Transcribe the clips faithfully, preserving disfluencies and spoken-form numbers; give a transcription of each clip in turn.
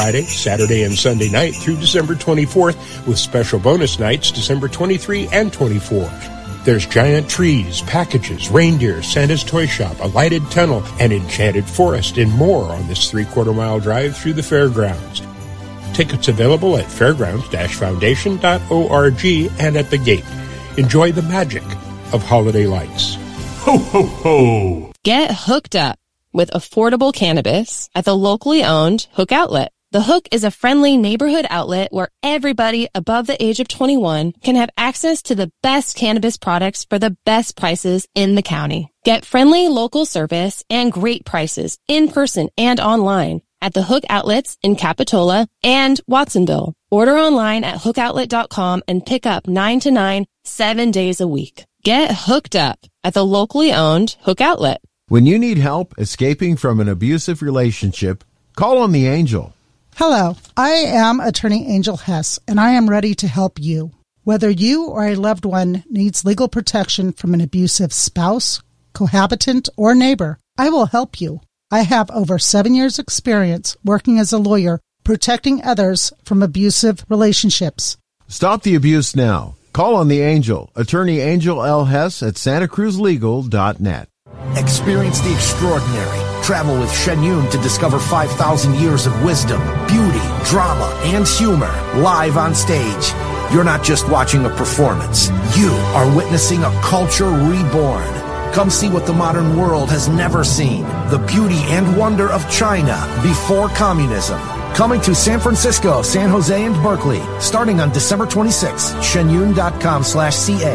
Friday, Saturday, and Sunday night through December twenty-fourth, with special bonus nights December twenty-third and twenty-fourth. There's giant trees, packages, reindeer, Santa's toy shop, a lighted tunnel, an enchanted forest, and more on this three-quarter mile drive through the fairgrounds. Tickets available at fairgrounds dash foundation dot org and at the gate. Enjoy the magic of holiday lights. Ho, ho, ho! Get hooked up with affordable cannabis at the locally owned Hook Outlet. The Hook is a friendly neighborhood outlet where everybody above the age of twenty-one can have access to the best cannabis products for the best prices in the county. Get friendly local service and great prices in person and online at the Hook Outlets in Capitola and Watsonville. Order online at hook outlet dot com and pick up nine to nine, seven days a week. Get hooked up at the locally owned Hook Outlet. When you need help escaping from an abusive relationship, call on the Angel. Hello, I am Attorney Angel Hess, and I am ready to help you. Whether you or a loved one needs legal protection from an abusive spouse, cohabitant, or neighbor, I will help you. I have over seven years' experience working as a lawyer protecting others from abusive relationships. Stop the abuse now. Call on the Angel, Attorney Angel L. Hess at santa cruz legal dot net. Experience the extraordinary. Travel with Shen Yun to discover five thousand years of wisdom, beauty, drama, and humor live on stage. You're not just watching a performance. You are witnessing a culture reborn. Come see what the modern world has never seen. The beauty and wonder of China before communism. Coming to San Francisco, San Jose, and Berkeley, starting on December twenty-sixth. Shenyun.com slash C-A.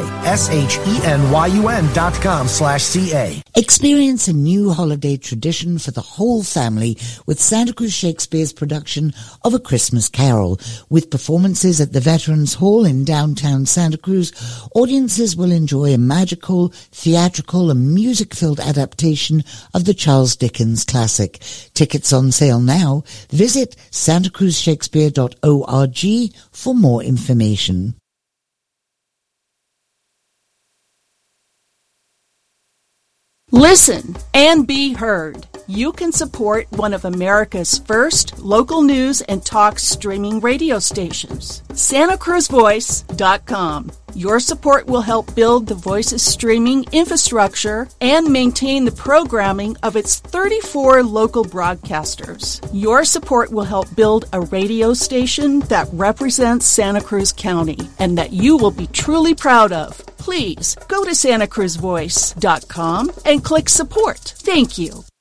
S-H-E-N-Y-U-N dot com slash C-A. Experience a new holiday tradition for the whole family with Santa Cruz Shakespeare's production of A Christmas Carol. With performances at the Veterans Hall in downtown Santa Cruz, audiences will enjoy a magical, theatrical, and music-filled adaptation of the Charles Dickens classic. Tickets on sale now. Visit santa cruz shakespeare dot org for more information. Listen and be heard. You can support one of America's first local news and talk streaming radio stations, santa cruz voice dot com. Your support will help build the Voice's streaming infrastructure and maintain the programming of its thirty-four local broadcasters. Your support will help build a radio station that represents Santa Cruz County and that you will be truly proud of. Please go to santa cruz voice dot com and click support. Thank you.